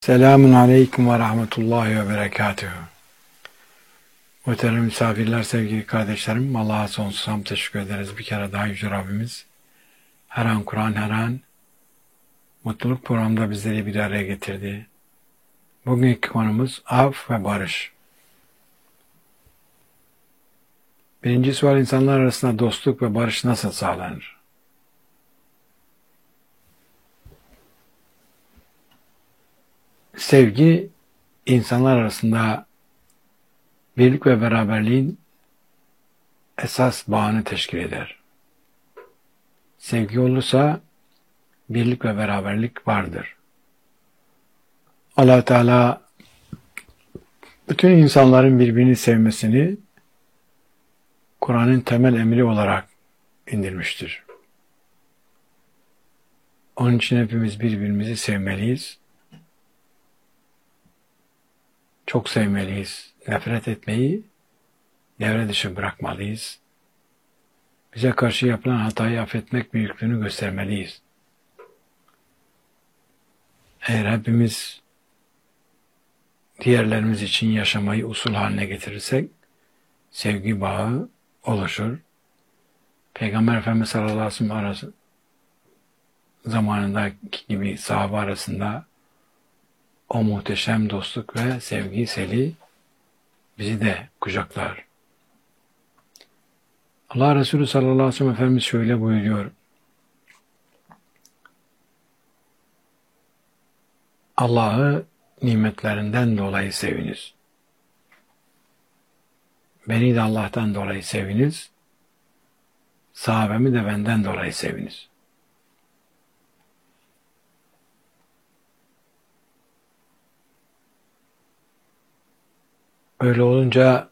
Selamun Aleyküm ve Rahmetullahi ve Berekatühü. Muhterem misafirler, sevgili kardeşlerim, Allah'a sonsuz hamd teşekkür ederiz. Bir kere daha Yüce Rabbimiz her an Kur'an, her an mutluluk programında bizleri bir araya getirdi. Bugünkü konumuz af ve barış. Birinci sual, insanlar arasında dostluk ve barış nasıl sağlanır? Sevgi, insanlar arasında birlik ve beraberliğin esas bağını teşkil eder. Sevgi olursa birlik ve beraberlik vardır. Allah Teala bütün insanların birbirini sevmesini Kur'an'ın temel emri olarak indirmiştir. Onun için hepimiz birbirimizi sevmeliyiz. Çok sevmeliyiz. Nefret etmeyi devre dışı bırakmalıyız. Bize karşı yapılan hatayı affetmek büyüklüğünü göstermeliyiz. Eğer hepimiz diğerlerimiz için yaşamayı usul haline getirirsek sevgi bağı oluşur. Peygamber Efendimiz sallallahu aleyhi ve sellem zamanındaki gibi sahabe arasında o muhteşem dostluk ve sevgi seli bizi de kucaklar. Allah Resulü sallallahu aleyhi ve sellem Efendimiz şöyle buyuruyor. Allah'ı nimetlerinden dolayı seviniz. Beni de Allah'tan dolayı seviniz. Sahabemi de benden dolayı seviniz. Öyle olunca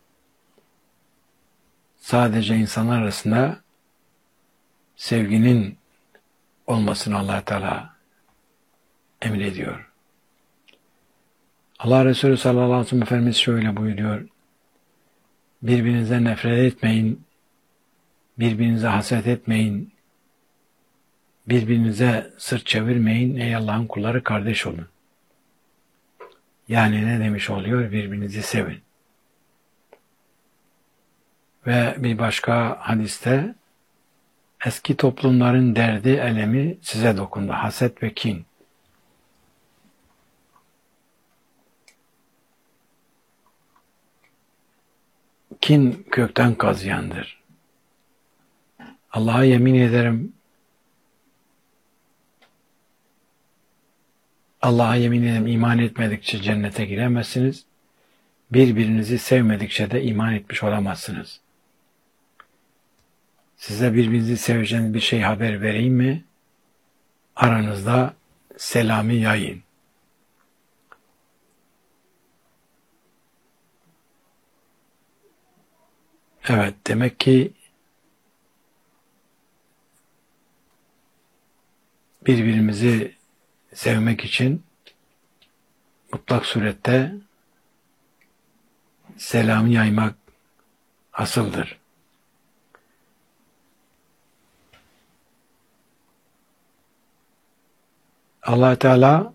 sadece insanlar arasında sevginin olmasını Allah Teala emrediyor. Allah Resulü sallallahu aleyhi ve sellem Efendimiz şöyle buyuruyor. Birbirinize nefret etmeyin, birbirinize haset etmeyin, birbirinize sırt çevirmeyin, ey Allah'ın kulları kardeş olun. Yani ne demiş oluyor? Birbirinizi sevin. Ve bir başka hadiste eski toplumların derdi, elemi size dokundu. Haset ve kin. Kin kökten kazıyandır. Allah'a yemin ederim, iman etmedikçe cennete giremezsiniz. Birbirinizi sevmedikçe de iman etmiş olamazsınız. Size birbirinizi seveceğiniz bir şey haber vereyim mi? Aranızda selamı yayın. Evet, demek ki birbirimizi sevmek için mutlak surette selamı yaymak asıldır. Allah Teala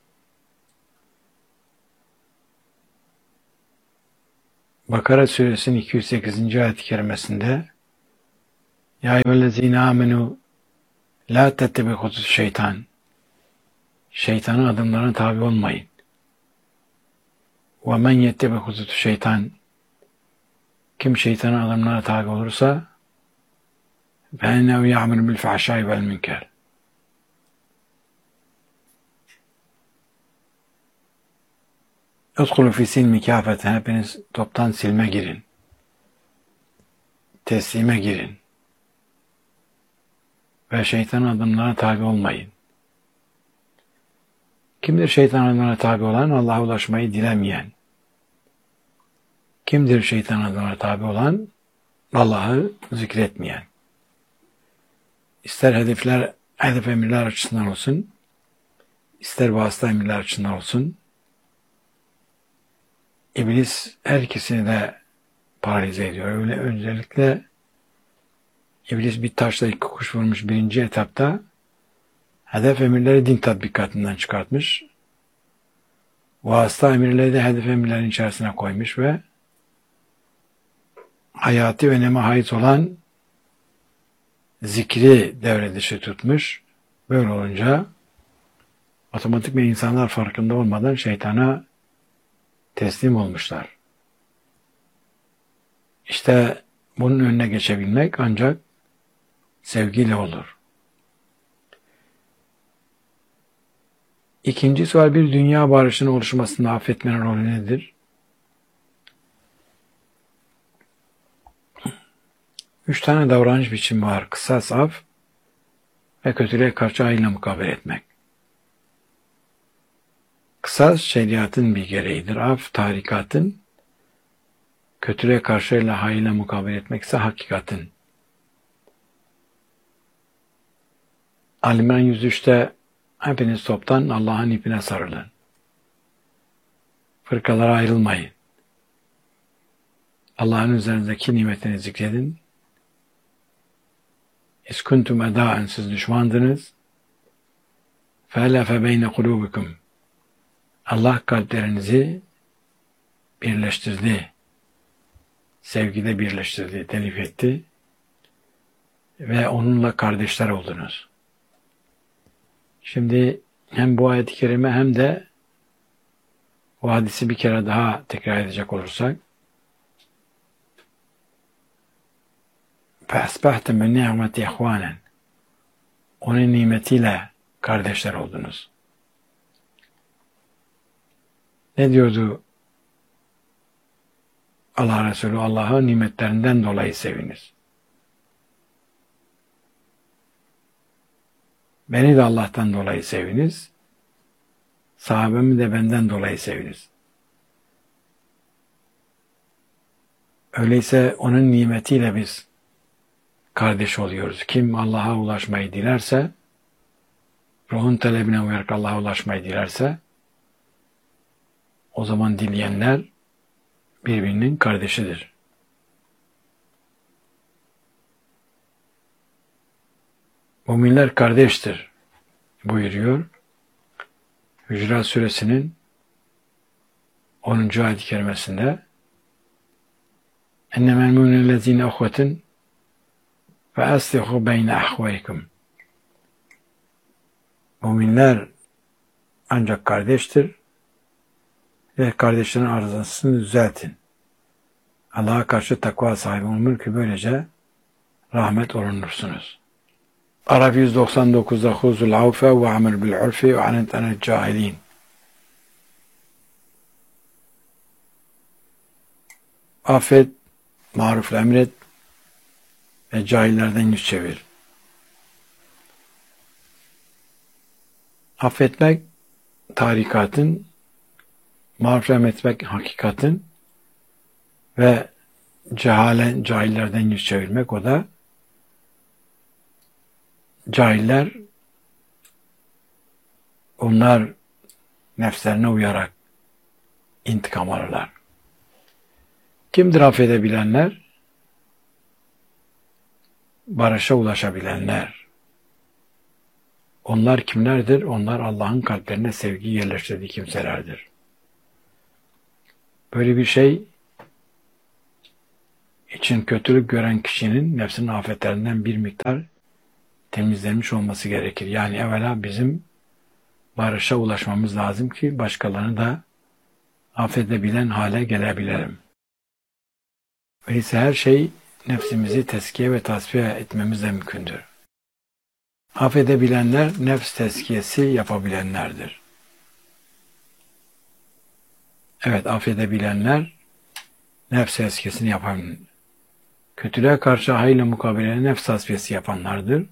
Bakara suresinin 208. ayet-i kerimesinde Ya eyyühellezine amenu la tettebi'hutus şeytan, şeytanın adımlarına tabi olmayın. Ve men yettebi'hutus şeytan, kim şeytanın adımlarına tabi olursa فَاِنَّهُ يَعْمُلُ بِالْفَحْشَاءِ وَالْمُنْكَرِ, اُدْخُلُوا فِي سِلْمِ كَافَةً, hepiniz toptan silme girin. Teslime girin. Ve şeytanın adımlarına tabi olmayın. Kimdir şeytanın adımlarına tabi olan? Allah'a ulaşmayı dilemeyen. Kimdir şeytanın adımlarına tabi olan? Allah'ı zikretmeyen. İster hedef emirler açısından olsun, ister vasıta emirler açısından olsun, İblis her ikisini de paralize ediyor. Öyle öncelikle İblis bir taşla iki kuş vurmuş birinci etapta hedef emirleri din tatbikatından çıkartmış. vasıta emirleri de hedef emirlerin içerisine koymuş ve hayati öneme haiz olan zikri devre dışı tutmuş. Böyle olunca otomatikman insanlar farkında olmadan şeytana teslim olmuşlar. İşte bunun önüne geçebilmek ancak sevgiyle olur. İkinci sual, bir dünya barışının oluşmasında affetmenin rolü nedir? 3 tane davranış biçimi var. Kısas, af ve kötülüğe karşı hayırla mukabele etmek. Kısas şeriatın bir gereğidir. Af tarikatın, kötülüğe karşı hayırla mukabele etmek ise hakikatin. Ali-İmran 103'te hepiniz toptan Allah'ın ipine sarılın. Fırkalara ayrılmayın. Allah'ın üzerinizdeki nimetini zikredin. İskuntum edâen, siz düşmandınız. Fe'lefe beyne kulûbikum. Allah kalplerinizi birleştirdi. Sevgide birleştirdi, telif etti. Ve onunla kardeşler oldunuz. Şimdi hem bu ayet-i kerime hem de o hadisi bir kere daha tekrar edecek olursak, فَاَسْبَحْتَ مِنْ نِعْمَةِ اِخْوَانًا, onun nimetiyle kardeşler oldunuz. Ne diyordu Allah Resulü? Allah'ın nimetlerinden dolayı seviniz. Beni de Allah'tan dolayı seviniz. Sahabemi de benden dolayı seviniz. Öyleyse onun nimetiyle biz kardeş oluyoruz. Kim Allah'a ulaşmayı dilerse, ruhun talebine uyarak Allah'a ulaşmayı dilerse, o zaman dileyenler birbirinin kardeşidir. Müminler kardeştir buyuruyor. Hücurat Suresinin 10. ayet-i kerimesinde اَنَّمَا الْمُؤْمِنُونَ الَّذ۪ينَ اُخْوَةٌ فَاَصْلِحُوا بَيْنَ اَخْوَيْكُمْ. Müminler ancak kardeştir ve kardeşlerin arasını düzeltin. Allah'a karşı takva sahibi olunur ki böylece rahmet olunursunuz. Araf 199'da huzul avfe ve amel bil urfi ve anet anel cahilin. Affet, marufla emret ve cahillerden yüz çevir. Affetmek tarikatın, marufla emretmek hakikatin ve cahillerden yüz çevirmek, o da cahiller, onlar nefslerine uyarak intikam alırlar. Kimdir affedebilenler? Barışa ulaşabilenler. Onlar kimlerdir? Onlar Allah'ın kalplerine sevgi yerleştirdiği kimselerdir. Böyle bir şey için kötülük gören kişinin nefsinin afetlerinden bir miktar temizlenmiş olması gerekir. Yani evvela bizim barışa ulaşmamız lazım ki başkalarını da affedebilen hale gelebilelim. Öyleyse her şey nefsimizi tezkiye ve tasfiye etmemizle mümkündür. Affedebilenler nefs tezkiyesi yapabilenlerdir. Evet, affedebilenler nefs tezkiyesini yapan, kötülüğe karşı hayırla mukabele nefs tasfiyesi yapanlardır.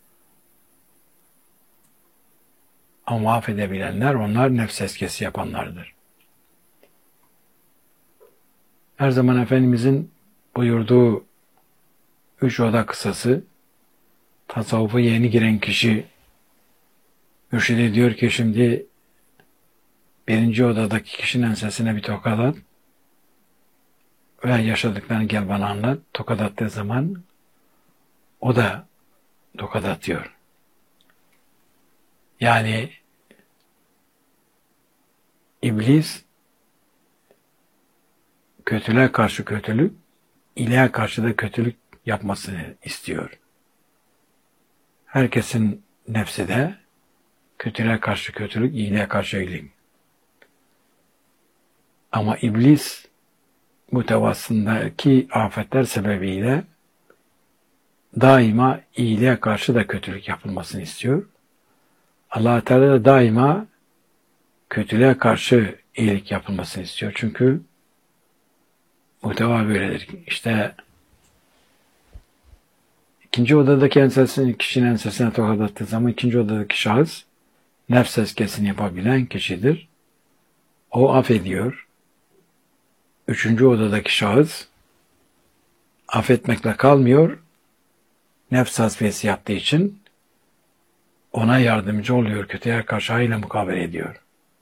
Ama affedebilenler, onlar nefs tezkiyesi yapanlardır. Her zaman Efendimizin buyurduğu 3 oda kısası, tasavvufa yeni giren kişi mürşidi diyor ki şimdi 1. odadaki kişinin ensesine bir tokat at ve yaşadıklarını gel bana anlat. Tokat attığı zaman o da tokat atıyor. Yani İblis kötülüğe karşı kötülük, iyiliğe karşı da kötülük yapmasını istiyor. Herkesin nefsi de kötülüğe karşı kötülük, iyiliğe karşı iyilik. Ama iblis bu tevassındaki afetler sebebiyle daima iyiliğe karşı da kötülük yapılmasını istiyor. Allah-u Teala da daima kötülüğe karşı iyilik yapılmasını istiyor. Çünkü muhteva böyledir. İşte ikinci odadaki kişinin ensesine tokat attığı zaman ikinci odadaki şahıs nefs tezkiyesini yapabilen kişidir. O affediyor. Üçüncü odadaki şahıs affetmekle kalmıyor. Nefs tasfiyesi yaptığı için ona yardımcı oluyor. Kötüye karşı hayırla mukabele ediyor.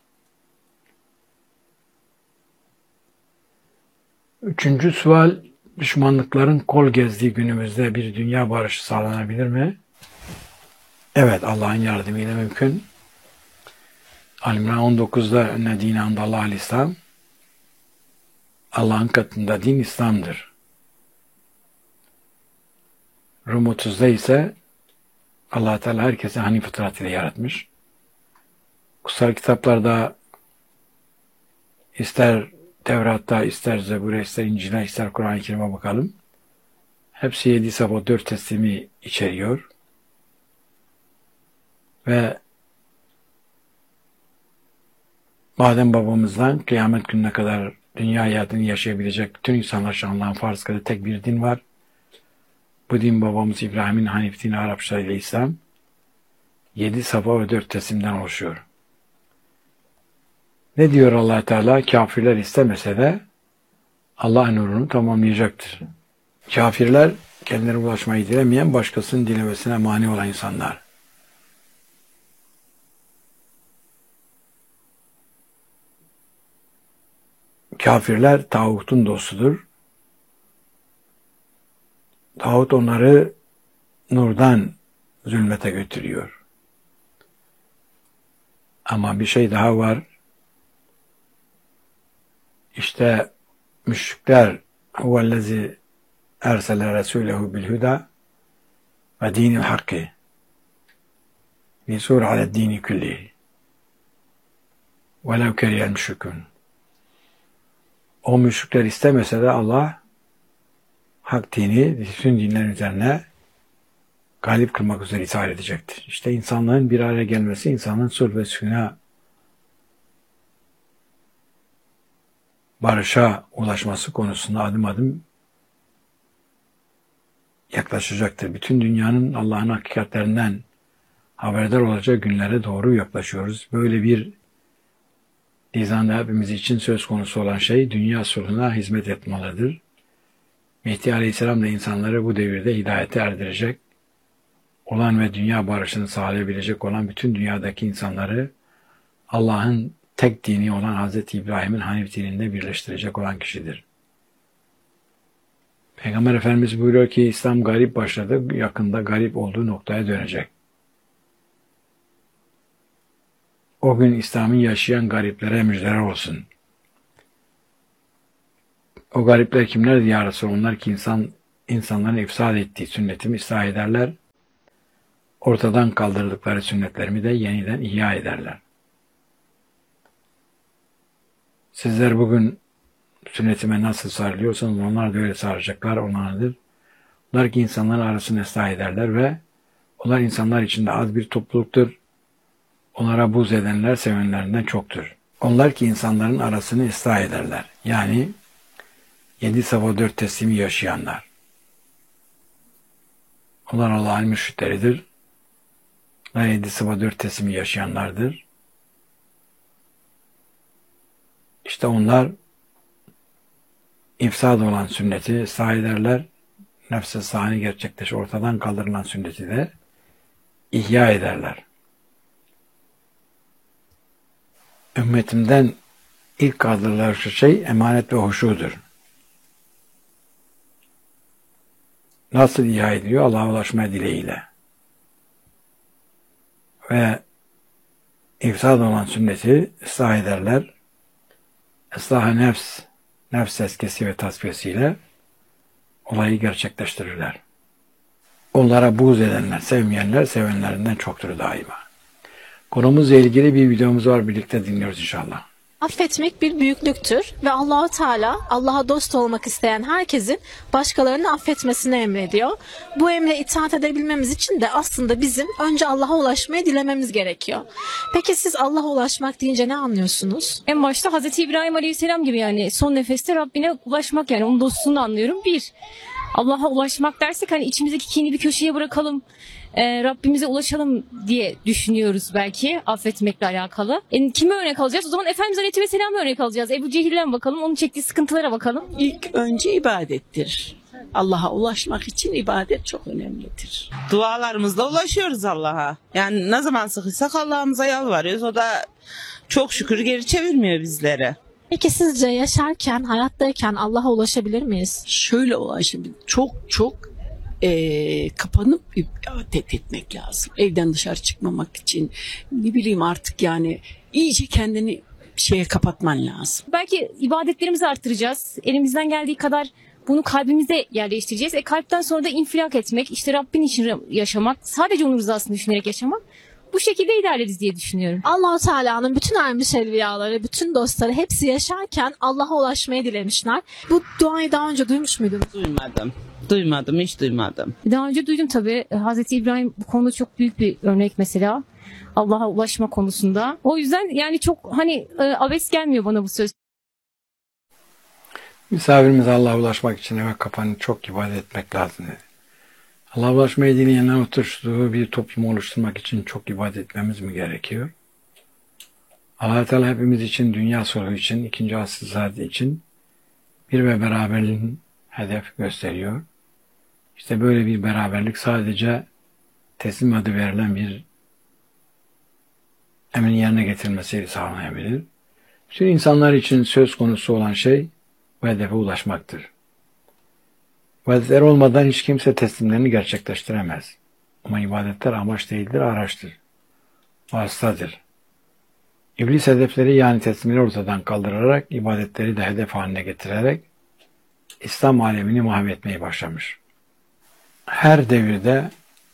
Üçüncü sual, düşmanlıkların kol gezdiği günümüzde bir dünya barışı sağlanabilir mi? Evet, Allah'ın yardımıyla mümkün. Al-İmran 19'da enne dine andallah al-İslam. Allah'ın katında din İslam'dır. Rum 30'da ise Allah Teala herkesi hanif fıtratıyla yaratmış. Kutsal kitaplarda ister Tevrat'ta, ister Zebur'e, ister İncil'e, ister Kur'an-ı Kerim'e bakalım. Hepsi 7 sabah 4 teslimi içeriyor. Ve Adem babamızdan kıyamet gününe kadar dünya hayatını yaşayabilecek bütün insanlar şu Allah'ın farz kıldığı tek bir din var. Bu din babamız İbrahim'in Hanif dini Arapça ile İslam. 7 sabah ve 4 teslimden oluşuyor. Ne diyor Allah Teala? Kafirler istemese de Allah nurunu tamamlayacaktır. Kafirler kendilerine ulaşmayı dilemeyen, başkasının dilemesine mani olan insanlar. Kafirler tağutun dostudur. Tağut onları nurdan zulmete götürüyor. Ama bir şey daha var. İşte müşrikler huvellezi ersele resulehu bil huda ve dinil hakkı lisur ala dini küllihi velev keriyel müşrikun. O müşrikler istemese de Allah hak dini bütün dinlerin üzerine galip kılmak üzere itaat edecektir. İşte insanlığın bir araya gelmesi, insanın sulh ve sükûna barışa ulaşması konusunda adım adım yaklaşacaktır. Bütün dünyanın Allah'ın hakikatlerinden haberdar olacağı günlere doğru yaklaşıyoruz. Böyle bir nizamda hepimiz için söz konusu olan şey dünya sulhuna hizmet etmelidir. Mehdi Aleyhisselam da insanları bu devirde hidayete erdirecek olan ve dünya barışını sağlayabilecek olan bütün dünyadaki insanları Allah'ın tek dini olan Hz. İbrahim'in Hanif dininde birleştirecek olan kişidir. Peygamber Efendimiz buyuruyor ki İslam garip başladı, yakında garip olduğu noktaya dönecek. O gün İslam'ı yaşayan gariplere müjdeler olsun. O garipler kimlerdi ya Resulallah? Onlar ki insanların ifsad ettiği sünnetimi ıslah ederler. Ortadan kaldırdıkları sünnetlerimi de yeniden ihya ederler. Sizler bugün sünnetime nasıl sarılıyorsanız onlar da öyle sarılacaklar, onlardır. Onlar ki insanların arasını ıslah ederler ve onlar insanlar içinde az bir topluluktur. Onlara buğz edenler sevenlerinden çoktur. Onlar ki insanların arasını ıslah ederler. Yani 7 sabah 4 teslimi yaşayanlar. Onlar Allah'ın müşrikleridir. Onlar 7 sabah 4 teslimi yaşayanlardır. İşte onlar ifsad olan sünneti ıslah ederler. Nefs-i sani gerçekleşir. Ortadan kaldırılan sünneti de ihya ederler. Ümmetimden ilk kaldırılan şey emanet ve huşudur. Nasıl ihya ediliyor? Allah'a ulaşma dileğiyle. Ve ifsad olan sünneti ıslah ederler. ıslah-ı nefs tezkiyesi ve tasfiyesiyle olayı gerçekleştirirler. Onlara buğz edenler, sevmeyenler sevenlerinden çoktur daima. Konumuzla ilgili bir videomuz var, birlikte dinliyoruz inşallah. Affetmek bir büyüklüktür ve Allah-u Teala Allah'a dost olmak isteyen herkesin başkalarını affetmesini emrediyor. Bu emre itaat edebilmemiz için de aslında bizim önce Allah'a ulaşmayı dilememiz gerekiyor. Peki siz Allah'a ulaşmak deyince ne anlıyorsunuz? En başta Hazreti İbrahim Aleyhisselam gibi, yani son nefeste Rabbine ulaşmak, yani onun dostluğunu anlıyorum. Bir, Allah'a ulaşmak dersek hani içimizdeki kini bir köşeye bırakalım, Rabbimize ulaşalım diye düşünüyoruz belki affetmekle alakalı. Kime örnek alacağız? O zaman Efendimiz Aleyhisselam'a örnek alacağız. Ebu Cehil'den bakalım, onun çektiği sıkıntılara bakalım. İlk önce ibadettir. Allah'a ulaşmak için ibadet çok önemlidir. Dualarımızla ulaşıyoruz Allah'a. Yani ne zaman sıkıysak Allah'ımıza yalvarıyoruz. O da çok şükür geri çevirmiyor bizlere. Peki sizce yaşarken, hayattayken Allah'a ulaşabilir miyiz? Şöyle ulaşabilir. Çok kapanıp ibadet etmek lazım. Evden dışarı çıkmamak için, ne bileyim artık, yani iyice kendini şeye kapatman lazım. Belki ibadetlerimizi arttıracağız. Elimizden geldiği kadar bunu kalbimize yerleştireceğiz. Kalpten sonra da infilak etmek, işte Rabbin için yaşamak, sadece onun rızasını düşünerek yaşamak. Bu şekilde ilerleriz diye düşünüyorum. Allah-u Teala'nın bütün ermiş evliyaları, bütün dostları hepsi yaşarken Allah'a ulaşmayı dilemişler. Bu duayı daha önce duymuş muydunuz? Hiç duymadım. Daha önce duydum tabii. Hazreti İbrahim bu konuda çok büyük bir örnek mesela. Allah'a ulaşma konusunda. O yüzden yani çok abes gelmiyor bana bu söz. Misafirimiz Allah'a ulaşmak için eve kapanıp çok ibadet etmek lazım dedi. Allah'a ulaşmayı dileyenler oturduğu bir toplum oluşturmak için çok ibadet etmemiz mi gerekiyor? Allah Teala hepimiz için, dünya sulhü için, ikinci asr saati için bir ve beraberliğin hedef gösteriyor. İşte böyle bir beraberlik sadece teslim adı verilen bir emrin yerine getirilmesiyle sağlanabilir. Bütün insanlar için söz konusu olan şey bu hedefe ulaşmaktır. İbadetler olmadan hiç kimse teslimlerini gerçekleştiremez. Ama ibadetler amaç değildir, araçtır. Vasıtadır. İblis hedefleri, yani teslimleri ortadan kaldırarak, ibadetleri de hedef haline getirerek İslam alemini mahvetmeye başlamış. Her devirde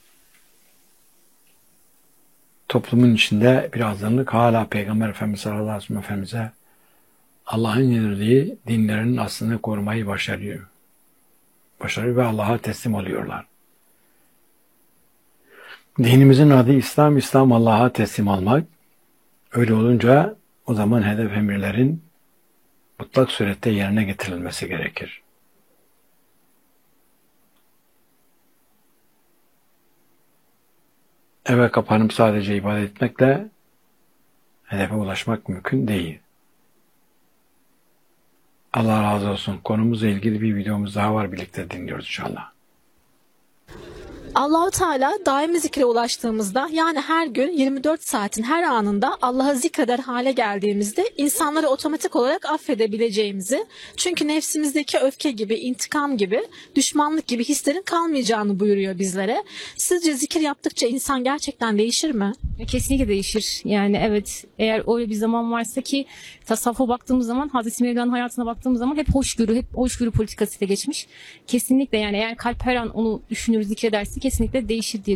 toplumun içinde bir azınlık hala Peygamber Efendimiz sallallahu aleyhi ve sellem Efendimiz'e Allah'ın indirdiği dinlerinin aslını korumayı başarıyor ve Allah'a teslim oluyorlar. Dinimizin adı İslam, İslam Allah'a teslim almak. Öyle olunca o zaman hedef emirlerin mutlak surette yerine getirilmesi gerekir. Eve kapanıp sadece ibadet etmekle hedefe ulaşmak mümkün değil. Allah razı olsun. Konumuzla ilgili bir videomuz daha var. Birlikte dinliyoruz inşallah. Allah-u Teala daimi zikre ulaştığımızda, yani her gün 24 saatin her anında Allah'ı zikreder hale geldiğimizde insanları otomatik olarak affedebileceğimizi, çünkü nefsimizdeki öfke gibi, intikam gibi, düşmanlık gibi hislerin kalmayacağını buyuruyor bizlere. Sizce zikir yaptıkça insan gerçekten değişir mi? Kesinlikle değişir. Yani evet, eğer öyle bir zaman varsa ki tasavvufa baktığımız zaman, Hazreti Mevla'nın hayatına baktığımız zaman hep hoşgörü politikasıyla geçmiş. Kesinlikle, yani eğer kalp her an onu düşünür, zikrederse kesinlikle değişir diye